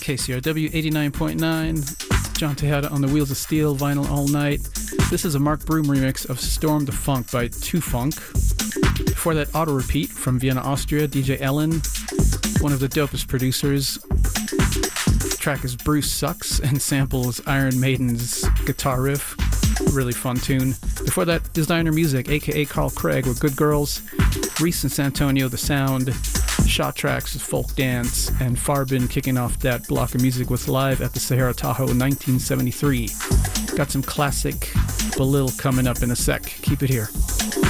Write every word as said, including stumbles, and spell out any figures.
K C R W eighty-nine point nine. John Tejada on the Wheels of Steel vinyl all night. This is a Mark Broom remix of Storm the Funk by Two Funk. Before that, Auto Repeat from Vienna, Austria, D J Ellen, one of the dopest producers. The track is Bruce Sucks and samples Iron Maiden's guitar riff. Really fun tune. Before that, Designer Music, aka Carl Craig with Good Girls, Reese and Santonio, The Sound, Shot Tracks with Folk Dance, and Farbin kicking off that block of music with Live at the Sahara Tahoe in nineteen seventy-three. Got some classic Belil coming up in a sec. Keep it here.